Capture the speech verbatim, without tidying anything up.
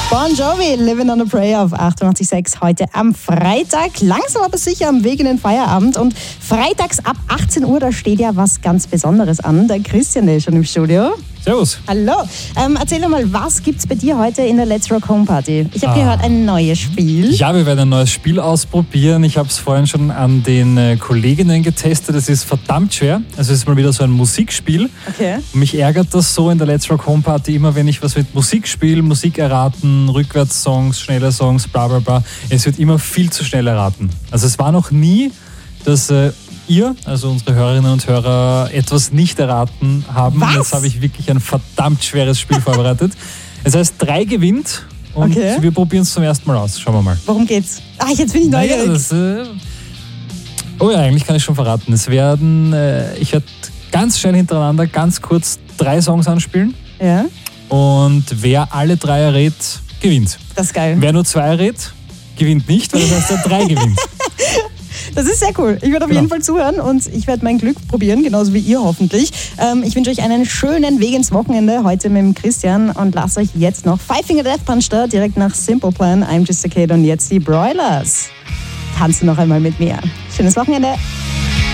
Bon Jovi, Living on a Prayer auf achtundachtzig Komma sechs heute am Freitag. Langsam aber sicher am Weg in den Feierabend. Und freitags ab achtzehn Uhr, da steht ja was ganz Besonderes an. Der Christian, der ist schon im Studio. Servus. Hallo. Ähm, erzähl doch mal, was gibt's bei dir heute in der Let's Rock Home Party? Ich habe ah. gehört, ein neues Spiel. Ja, wir werden ein neues Spiel ausprobieren. Ich habe es vorhin schon an den äh, Kolleginnen getestet. Es ist verdammt schwer. Also es ist mal wieder so ein Musikspiel. Okay. Und mich ärgert das so in der Let's Rock Home Party immer, wenn ich was mit Musik spiele, Musik erraten, Rückwärtssongs, schnelle Songs, bla bla bla. Es wird immer viel zu schnell erraten. Also es war noch nie, dass äh, ihr, also unsere Hörerinnen und Hörer, etwas nicht erraten haben. Was? Jetzt habe ich wirklich ein verdammt schweres Spiel vorbereitet. Das heißt, drei gewinnt und okay. wir probieren es zum ersten Mal aus. Schauen wir mal. Worum geht's? Ach, jetzt bin ich neugierig. Naja, das, äh oh ja, eigentlich kann ich schon verraten. Es werden, äh, ich werde ganz schnell hintereinander ganz kurz drei Songs anspielen. Ja. Und wer alle drei errät, gewinnt. Das ist geil. Wer nur zwei errät, gewinnt nicht, weil das heißt, der drei gewinnt. Das ist sehr cool. Ich werde auf genau. jeden Fall zuhören und ich werde mein Glück probieren, genauso wie ihr hoffentlich. Ähm, ich wünsche euch einen schönen Weg ins Wochenende heute mit dem Christian und lasst euch jetzt noch Five Finger Death Punch da, direkt nach Simple Plan. I'm Just a Kid und jetzt die Broilers. Tanzen noch einmal mit mir. Schönes Wochenende.